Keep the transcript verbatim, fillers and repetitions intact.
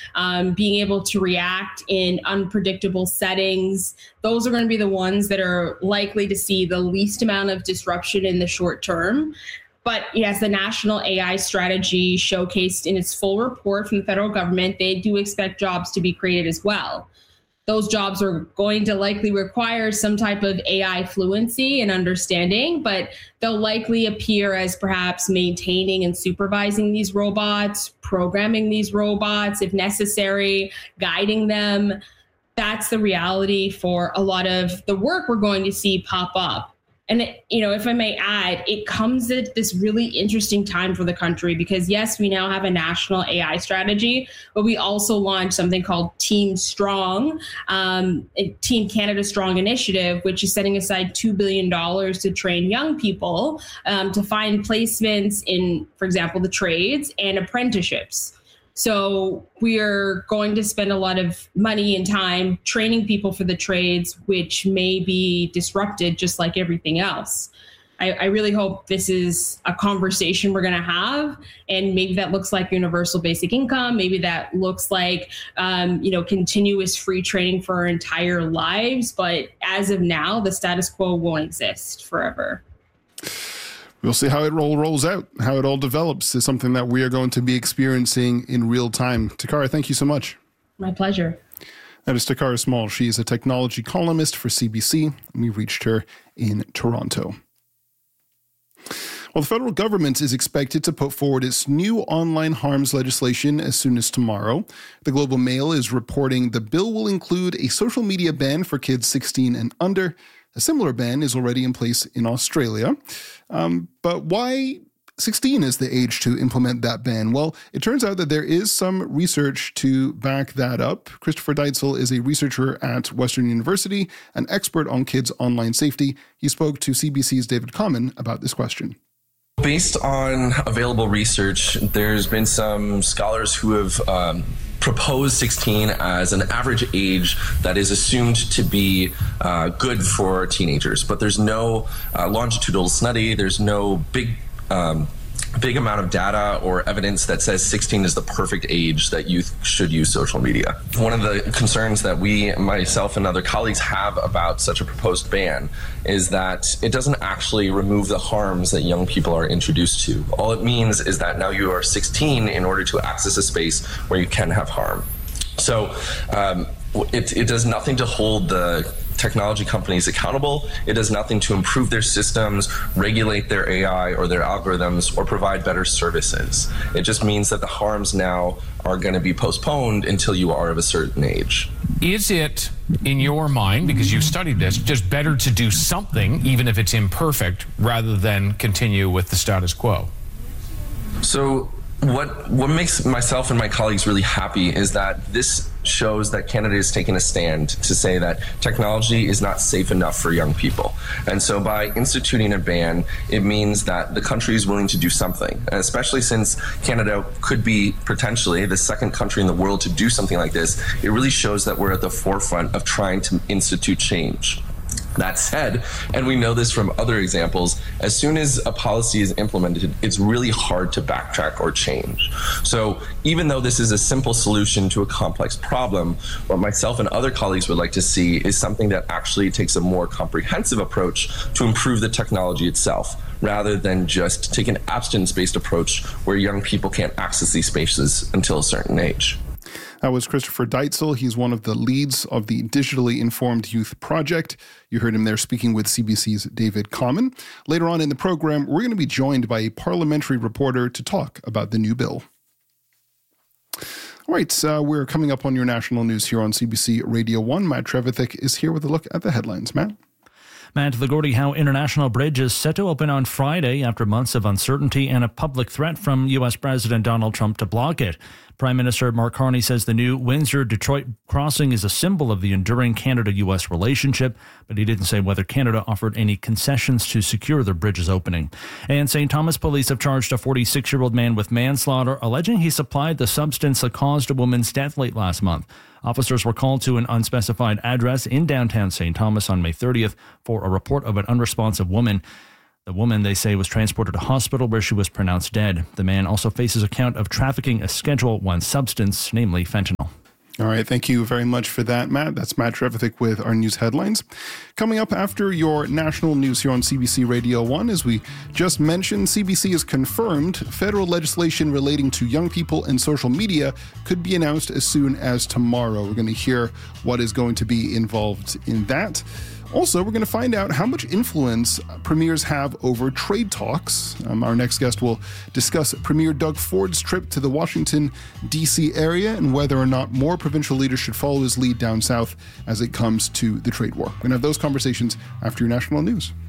um, being able to react in unpredictable settings. Those are going to be the ones that are likely to see the least amount of disruption in the short term. But yes, the national A I strategy showcased in its full report from the federal government, they do expect jobs to be created as well. Those jobs are going to likely require some type of A I fluency and understanding, but they'll likely appear as perhaps maintaining and supervising these robots, programming these robots if necessary, guiding them. That's the reality for a lot of the work we're going to see pop up. And, you know, if I may add, it comes at this really interesting time for the country because, yes, we now have a national A I strategy, but we also launched something called Team Strong, um, Team Canada Strong Initiative, which is setting aside two billion dollars to train young people um, to find placements in, for example, the trades and apprenticeships. So we are going to spend a lot of money and time training people for the trades, which may be disrupted just like everything else. I, I really hope this is a conversation we're going to have, and maybe that looks like universal basic income. Maybe that looks like, um, you know, continuous free training for our entire lives. But as of now, the status quo won't exist forever. We'll see how it all rolls out, how it all develops is something that we are going to be experiencing in real time. Takara, thank you so much. My pleasure. That is Takara Small. She is a technology columnist for C B C, and we reached her in Toronto. Well, the federal government is expected to put forward its new online harms legislation as soon as tomorrow. The Globe and Mail is reporting the bill will include a social media ban for kids sixteen and under. A similar ban is already in place in Australia. Um, but why sixteen is the age to implement that ban? Well, it turns out that there is some research to back that up. Christopher Deitzel is a researcher at Western University, an expert on kids' online safety. He spoke to C B C's David Common about this question. Based on available research, there's been some scholars who have um, proposed sixteen as an average age that is assumed to be uh, good for teenagers. But there's no uh, longitudinal study, there's no big um, big amount of data or evidence that says sixteen is the perfect age that youth should use social media. One of the concerns that we, myself and other colleagues have about such a proposed ban is that it doesn't actually remove the harms that young people are introduced to. All it means is that now you are sixteen in order to access a space where you can have harm. So um, it, it does nothing to hold the technology companies accountable. It does nothing to improve their systems, regulate their A I or their algorithms, or provide better services. It just means that the harms now are going to be postponed until you are of a certain age. Is it, in your mind, because you've studied this, just better to do something, even if it's imperfect, rather than continue with the status quo? So what what makes myself and my colleagues really happy is that this shows that Canada is taking a stand to say that technology is not safe enough for young people. And so by instituting a ban, it means that the country is willing to do something, and especially since Canada could be potentially the second country in the world to do something like this. It really shows that we're at the forefront of trying to institute change. That said, and we know this from other examples, as soon as a policy is implemented, it's really hard to backtrack or change. So even though this is a simple solution to a complex problem, what myself and other colleagues would like to see is something that actually takes a more comprehensive approach to improve the technology itself, rather than just take an abstinence-based approach where young people can't access these spaces until a certain age. That was Christopher Deitzel. He's one of the leads of the Digitally Informed Youth Project. You heard him there speaking with C B C's David Common. Later on in the program, we're going to be joined by a parliamentary reporter to talk about the new bill. All right, uh, we're coming up on your national news here on C B C Radio one. Matt Trevithick is here with a look at the headlines. Matt? Matt, the Gordie Howe International Bridge is set to open on Friday after months of uncertainty and a public threat from U S President Donald Trump to block it. Prime Minister Mark Carney says the new Windsor-Detroit crossing is a symbol of the enduring Canada-U S relationship, but he didn't say whether Canada offered any concessions to secure the bridge's opening. And Saint Thomas police have charged a forty-six-year-old man with manslaughter, alleging he supplied the substance that caused a woman's death late last month. Officers were called to an unspecified address in downtown Saint Thomas on May thirtieth for a report of an unresponsive woman. The woman, they say, was transported to hospital where she was pronounced dead. The man also faces a count of trafficking a Schedule one substance, namely fentanyl. All right, thank you very much for that, Matt. That's Matt Trevithick with our news headlines. Coming up after your national news here on C B C Radio one, as we just mentioned, C B C has confirmed federal legislation relating to young people and social media could be announced as soon as tomorrow. We're going to hear what is going to be involved in that. Also, we're going to find out how much influence premiers have over trade talks. Um, our next guest will discuss Premier Doug Ford's trip to the Washington, D C area and whether or not more provincial leaders should follow his lead down south as it comes to the trade war. We're going to have those conversations after your national news.